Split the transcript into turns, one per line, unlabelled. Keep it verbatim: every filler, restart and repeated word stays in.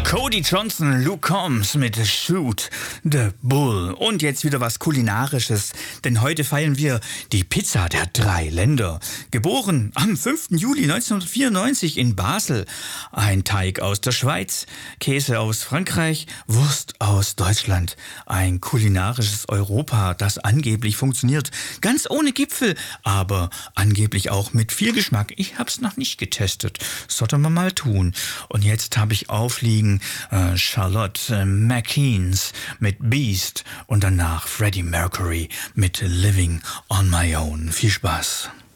Cody Johnson, Luke Combs mit Shoot the Bull. Und jetzt wieder was Kulinarisches, denn heute feiern wir die Pizza der drei Länder. Geboren am fünften Juli neunzehnhundertvierundneunzig in Basel. Ein Teig aus der Schweiz, Käse aus Frankreich, Wurst aus Deutschland. Ein kulinarisches Europa, das angeblich funktioniert, ganz ohne Gipfel, aber angeblich auch mit viel Geschmack. Ich hab's noch nicht getestet, sollte man mal tun. Und jetzt habe ich aufliegen äh, Charlotte äh, McKeans mit Beast und danach Freddie Mercury mit Living on My Own. Viel Spaß.